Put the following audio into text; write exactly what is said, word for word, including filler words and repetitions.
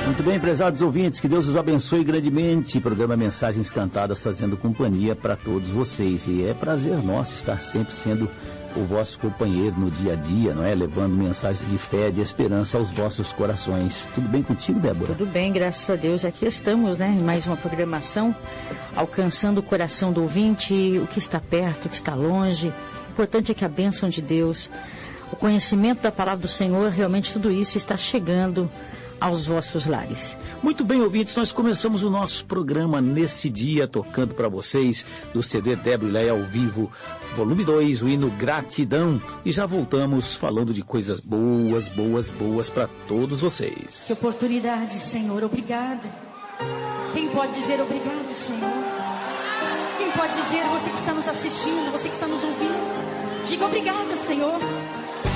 Muito bem, prezados ouvintes, que Deus os abençoe grandemente. Programa Mensagens Cantadas fazendo companhia para todos vocês. E é prazer nosso estar sempre sendo o vosso companheiro no dia a dia, não é? Levando mensagens de fé, de esperança aos vossos corações. Tudo bem contigo, Débora? Tudo bem, graças a Deus. Aqui estamos, né? Em mais uma programação, alcançando o coração do ouvinte, o que está perto, o que está longe. O importante é que a bênção de Deus, o conhecimento da palavra do Senhor, realmente tudo isso está chegando aos vossos lares. Muito bem, ouvintes, nós começamos o nosso programa nesse dia tocando para vocês do C D Débora e Leia ao vivo, volume dois, o hino Gratidão, e já voltamos falando de coisas boas, boas, boas para todos vocês. Que oportunidade, Senhor, obrigada. Quem pode dizer obrigado, Senhor? Quem pode dizer, você que está nos assistindo, você que está nos ouvindo, diga obrigada, Senhor.